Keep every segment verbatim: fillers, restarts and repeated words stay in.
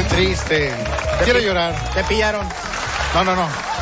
triste. Quiero llorar. ¿Te pillaron? No, no, no.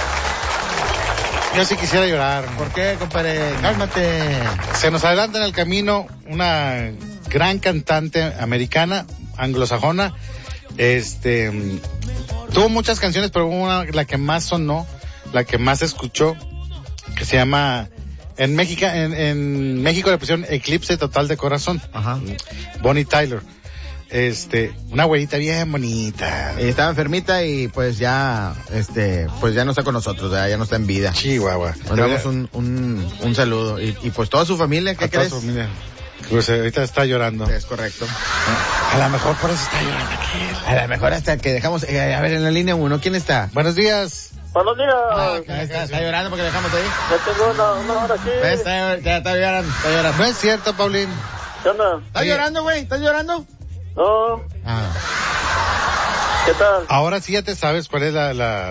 Yo sí quisiera llorar. ¿Por qué, compadre? Cálmate. Se nos adelanta en el camino una gran cantante americana, anglosajona. Este, tuvo muchas canciones, pero una, la que más sonó, la que más se escuchó, que se llama, en México, en, en México le pusieron Eclipse Total de Corazón. Ajá. Bonnie Tyler. Este, una güerita bien bonita. Y estaba enfermita y pues ya, este, pues ya no está con nosotros, ya, ya no está en vida. Chihuahua. Mandamos un, un, un saludo. Y, y pues toda su familia, ¿qué a crees? Toda su familia. Pues ahorita está llorando. Es correcto. A lo mejor por eso está llorando aquí. A lo mejor hasta que dejamos, eh, a ver, en la línea uno, ¿quién está? Buenos días. Buenos días. Ah, está, está llorando porque dejamos ahí. Ya tengo una, una hora aquí. Está, ya está llorando, está llorando. No es cierto, Paulín. ¿Qué onda? ¿Estás Oye. llorando, güey? ¿Estás llorando? No. Ah. ¿Qué tal? Ahora sí ya te sabes cuál es la... La,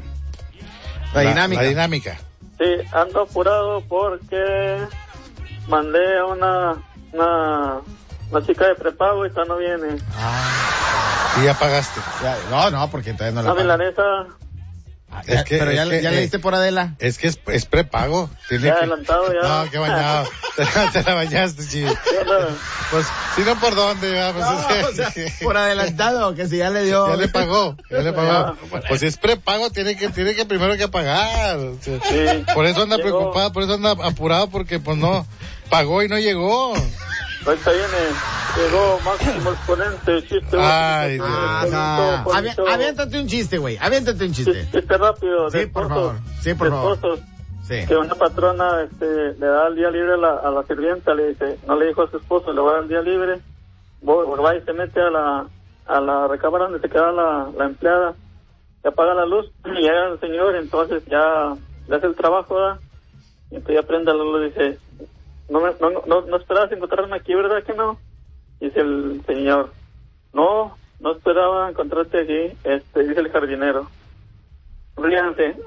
La dinámica. La dinámica. Sí, ando apurado porque mandé a una, una, una chica de prepago y esta no viene. Ah. Y ya pagaste. Ya, no, no, porque todavía no la La pagan. milanesa, Ah, Es ya- que- pero ya, es le- que, ya eh, le diste por Adela. Es que es, es prepago. Tiene ya que... adelantado ya. No, qué bañado. te, te la bañaste, chido. ¿Qué onda? Pues, si no, ¿por dónde? Ya, pues, No, es o que- sea, por adelantado, que si ya le dio. ya le pagó, ya le pagó. Ah, Pues si es prepago, tiene que, tiene que primero que pagar. O sea, Sí. por eso anda Llegó. preocupado, por eso anda apurado, porque pues no, pagó y no llegó. Ahorita viene. Llegó Máximo Exponente, chiste. Ay, bonito, Ajá. bonito, Avi- bonito. Aviéntate un chiste, güey. Aviéntate un chiste. Chiste chiste rápido. Sí, de por esposos, favor. Sí, por de favor. esposos. Sí. Que una patrona este, le da el día libre a la, a la sirvienta, le dice, no le dijo a su esposo, le va a dar el día libre, voy, va y se mete a la, a la recámara donde se queda la, la empleada, se apaga la luz, y llega el señor, entonces ya le hace el trabajo, ¿verdad? Y entonces ya prende la luz y dice, no, me, no, no, no esperabas encontrarme aquí, ¿verdad que no? Dice el señor, no, no esperaba encontrarte aquí, este, dice el jardinero, ríanse.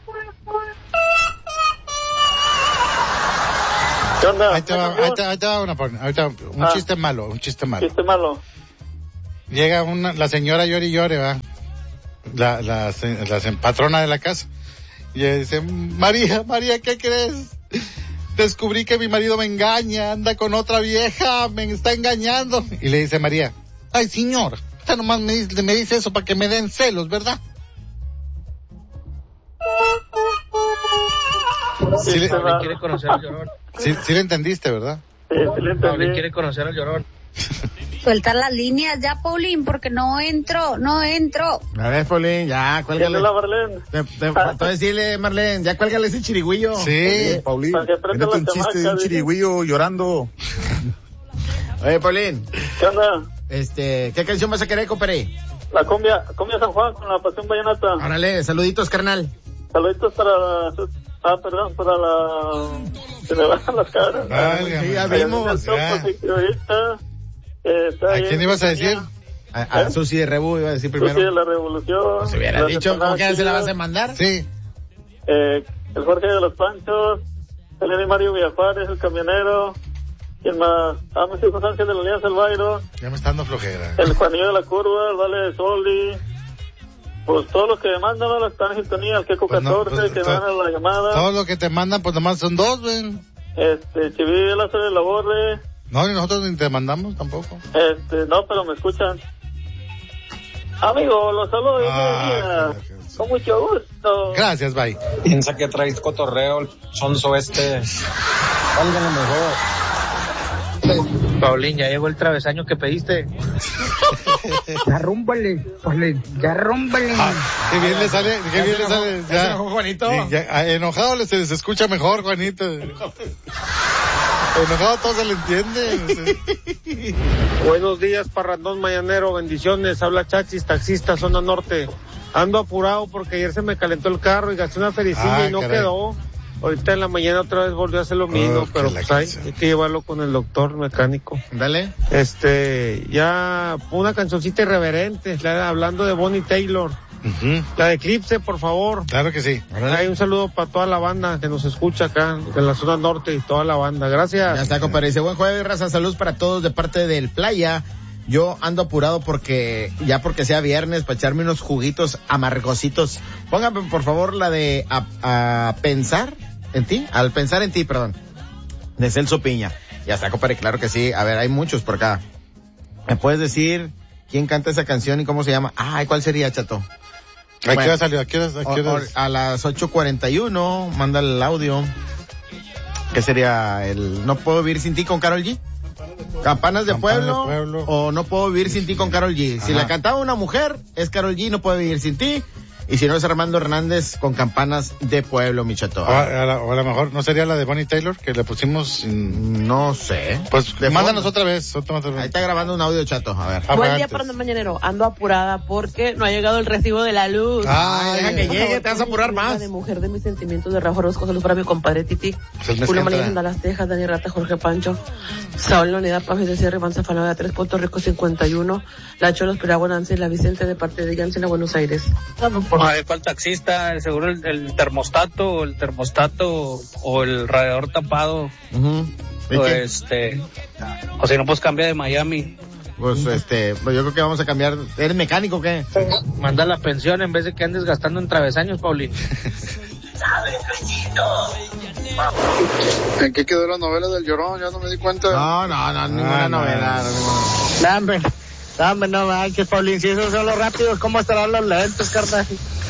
¿Qué onda? Ahí te va, ahí te, ahí te va una, ahí te va un Ah. chiste malo, un chiste malo. Chiste malo. Llega una, la señora llore y llore, va. La, la, se- la se- patrona de la casa. Y ella dice, María, María, ¿qué crees? Descubrí que mi marido me engaña, anda con otra vieja, me está engañando. Y le dice María, ay señor, usted nomás me dice, me dice eso para que me den celos, ¿verdad? Sí, le, Chiste malo. quiere conocer al llorón. sí, sí le entendiste, ¿verdad? Sí, sí le Paulín entendí. quiere conocer al llorón. Suelta las líneas ya, Paulín, porque no entro, no entro. A ver, Paulín, ya, ¿Quién cuélgale. es la Marlene? Te, te, faltó decirle, Marlene, ya cuélgale ese chirigüillo. Sí. Paulín, Para que aprenda véndete un las chiste de un chamacas, chirigüillo llorando. Oye, Paulín, ¿Qué onda? este, ¿qué canción vas a querer, compadre? La cumbia, cumbia San Juan con la pasión vallenata. Órale, saluditos, carnal. Saluditos para la... Ah, perdón, para la... Se me van las caras. Válgame. Sí, ya Allá vimos, en el topo, ya. sí, que ahorita, eh, está ¿A ahí quién en ibas a decir? A, a ¿Eh? Susi de Rebu iba a decir Susi de primero. la Revolución. Se hubiera las dicho, ¿cómo que se la vas a empanadas, mandar? Sí. eh, el Jorge de los Panchos, Elena y Mario Villafares, el camionero, ¿quién más? Ah, mis circunstancias de la Alianza El Bayro, Ya me está dando flojera. el Juanillo de la Curva, el Vale de Soli, pues todos los que me mandan a la están en sintonía, el Queco Pues no, catorce, pues, que me to- dan a la llamada, Todo lo que te mandan, pues nomás son dos, güey. este, Chivil, Lázaro de la Borre, No, ni nosotros ni te mandamos tampoco. este, no, pero me escuchan. Amigo, los saludo y Ah, bienvenida. Con mucho gusto. Gracias, bye. Piensa que traes cotorreo, el sonso este. Válgame mejor. Paulín, ya llegó el travesaño que pediste. Ya rúmbale, Paulín, ya rúmbale. Ah, qué bien le sale, qué bien le sale. ¿Ya se Ya, enojó Juanito? Sí, ya, ah, enojado le- se les escucha mejor, Juanito. Enojado todo se le entiende. Buenos días, parrandón mañanero, bendiciones, habla Chachis, taxista, zona norte. Ando apurado porque ayer se me calentó el carro y gasté una fericina Ah, y no caray. quedó. Ahorita en la mañana otra vez volvió a hacer lo mismo, Oh, pero que la pues hay, canción. hay que llevarlo con el doctor mecánico. Dale. Este, ya una cancioncita irreverente, la- hablando de Bonnie Taylor. Ujú, La de Eclipse, por favor. claro que sí. Hay un saludo para toda la banda que nos escucha acá, en la zona norte y toda la banda. Gracias. Ya está, compadre. Dice, buen jueves, raza. Saludos para todos de parte del Playa. Yo ando apurado porque, ya porque sea viernes, para echarme unos juguitos amargositos. Póngame, por favor, la de a, a pensar en ti, al pensar en ti, perdón, de Celso Piña. Ya está, compadre, claro que sí. A ver, hay muchos por acá. ¿Me puedes decir quién canta esa canción y cómo se llama? Ay, ¿cuál sería, Chato? ¿A qué hora salió? ¿A qué hora? ¿A, qué hora? A las ocho cuarenta y uno, manda el audio. ¿Qué sería el No puedo vivir sin ti con Karol G? Campanas de, Campanas pueblo, de Pueblo o No puedo vivir sin ti con Karol G. Si Ajá. la cantaba una mujer, es Karol G, No puedo vivir sin ti. Y si no, es Armando Hernández con Campanas de Pueblo, mi Chato. O a, a la, o a lo mejor, ¿no sería la de Bonnie Taylor que le pusimos? En... No sé. Pues de mándanos fondo. otra vez, otra, otra vez. Ahí está grabando un audio, Chato, a ver. Ah, Buen día, antes. Parrandón Mañanero. Ando apurada porque no ha llegado el recibo de la luz. Ay, deja que Por llegue, favor, te vas a apurar ponme más. De mujer de mis sentimientos de Rafa Orozco, saludos para mi compadre Titi. Pues el mes que Julio María entra. de Las Tejas, Dani Rata, Jorge Pancho, Saúl Leonida, Pajes de Cierre, Iván Zafalada, tres, Puerto Rico cincuenta y uno, La Cholos, Piragua, Nancy, La Vicente, de parte de Jansen, a Buenos Aires. A ver, ¿cuál taxista? Seguro el, el termostato, el termostato o el radiador tapado. Uh-huh. ¿Y O qué? este, o si no, pues cambia de Miami. Pues este, pues yo creo que vamos a cambiar. ¿Eres mecánico o qué? Manda la pensión en vez de que andes gastando en travesaños, Paulín. ¿En qué quedó la novela del Llorón? Ya no me di cuenta. No, no, no, ninguna Ah, no. novedad. ninguna- Dame, dame, no manches, Paulín. Si esos son los rápidos, ¿cómo estarán los lentos, carnal?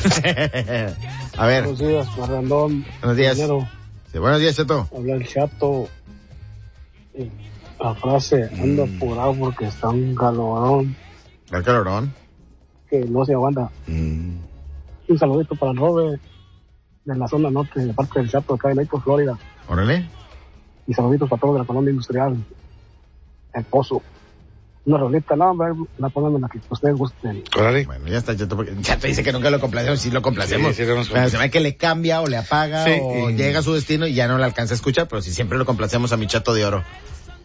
A ver, Buenos días, Marrandón. buenos días. Mañanero. Sí, buenos días, Chato. Habla el Chato. Eh, La frase, ando Mm. apurado porque está un calorón El calorón. que no se aguanta. Mm. Un saludito para el Robert de la zona norte, de parte del Chato, acá en Naples, Florida. Órale. Y saluditos para todos de la colonia industrial. El Pozo. Una rolita, no, hombre, la pongan en la que ustedes gusten. Órale. Bueno, ya está, Chato, porque Chato dice que nunca lo complacemos, sí lo complacemos. Sí, sí, lo hemos Pero se ve que le cambia o le apaga Sí, o y- llega a su destino y ya no le alcanza a escuchar, pero sí siempre lo complacemos a mi Chato de oro.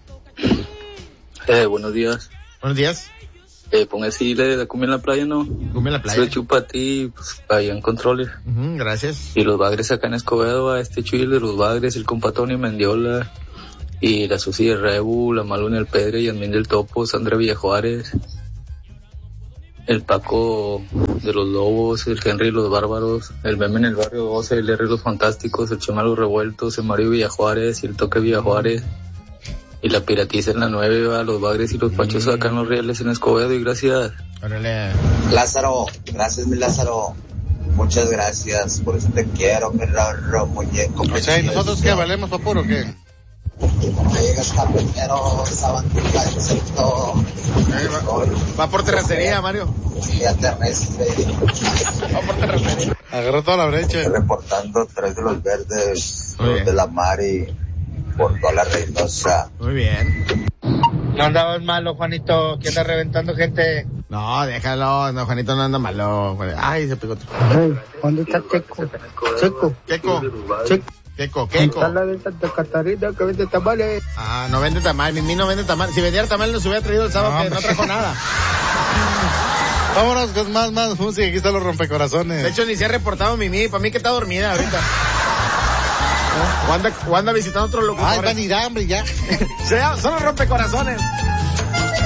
Eh, buenos días. Buenos días. Eh, ponga así de cumbia en la playa, ¿no? Cumbia en la playa. Se chupa a ti, pues, allá en Controles. Ujú, gracias. Y los bagres acá en Escobedo, a este Chuy de los bagres, el compa Tony Mendiola. Y la Susi de Rebu, la Maluna el Pedre, Yasmín del Topo, Sandra Villajuárez. El Paco de los Lobos, el Henry de los Bárbaros, el Meme en el Barrio doce, el R de los Fantásticos, el Chema de los Revueltos, el Mario Villajuárez y el Toque Villajuárez. Y la Piratiza en la nueve, va, los bagres y los pachos acá en los Reales en Escobedo, y gracias. Órale. Lázaro, gracias mi Lázaro. Muchas gracias, por eso te quiero, mi rorro, muñeco. O sea, ¿y nosotros qué valemos pa' puro o qué? Me llegas primero, sabandija, insecto. Va, va por terracería, Mario. Ya terrestre. Va por terracería. Agarró toda la brecha. Reportando tres de los verdes, Muy dos bien. de la Mari, por toda la Reynosa. Muy bien. No andabas malo, Juanito, que anda reventando gente. No, déjalo, no, Juanito no anda malo. Ay, se pegó otro. Hey, ¿dónde está Checo? Checo. Queco. Checo. Queco, Está Queco. la de Santa Catarina que vende tamales. Ah, no vende tamal, Mimi no vende tamal. Si vendiera tamal nos hubiera traído el sábado No, que no hombre. trajo nada. Vámonos con más, más música. Aquí están los rompecorazones. De hecho, ni se ha reportado Mimi. Para mí que está dormida ahorita. O anda, o anda visitando otros Ay, locutores. van a ir hambre ya. Sea- son los rompecorazones.